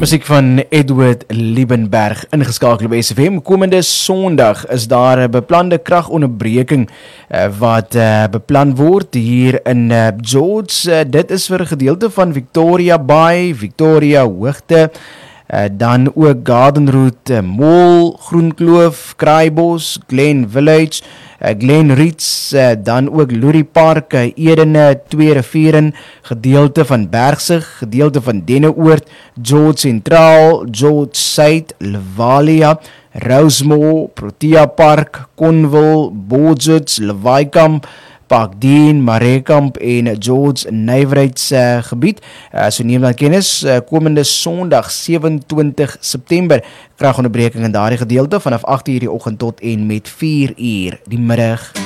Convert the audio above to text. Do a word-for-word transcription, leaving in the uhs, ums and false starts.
Musiek van Edward Liebenberg ingeskakel by S F M. Komende Sondag is daar 'n beplande kragonderbreking uh, wat uh, beplan word hier in uh, George. Uh, dit is vir 'n gedeelte van Victoria Bay, Victoria Hoogte, uh, dan ook Garden Route, uh, Mall, Groenkloof, Kraaibos, Glen Village, uh, Glen Ridge, uh, dan ook Lurie Park, uh, Edene, Twee Riviere, gedeelte van Bergsig, gedeelte van Denneoord, George Centraal, George Suid, Levalia, Rosemore, Protea Park, Conville, Botswitz, Lewaaikamp, Parkdene, Marekamp en George nywerheidsgebied. Uh, uh, so neem dan kennis, uh, komende Sondag sewe-en-twintig September, kragonderbreking in daardie gedeelte vanaf agt uur die oggend tot en met vier uur die middag.